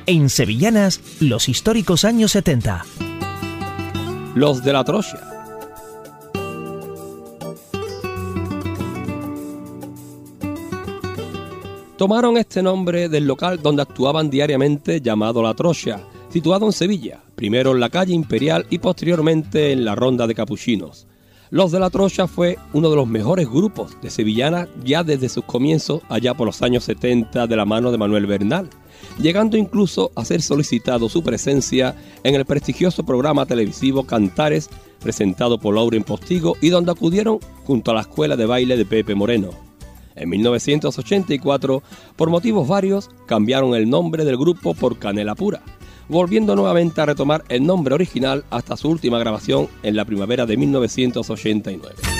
En Sevillanas, los históricos años 70. Los de la Trocha. Tomaron este nombre del local donde actuaban diariamente, llamado La Trocha, situado en Sevilla, primero en la calle Imperial y posteriormente en la Ronda de Capuchinos. Los de La Trocha fue uno de los mejores grupos de sevillanas ya desde sus comienzos allá por los años 70 de la mano de Manuel Bernal, llegando incluso a ser solicitado su presencia en el prestigioso programa televisivo Cantares, presentado por Lauren Postigo y donde acudieron junto a la escuela de baile de Pepe Moreno. En 1984, por motivos varios, cambiaron el nombre del grupo por Canela Pura, volviendo nuevamente a retomar el nombre original hasta su última grabación en la primavera de 1989.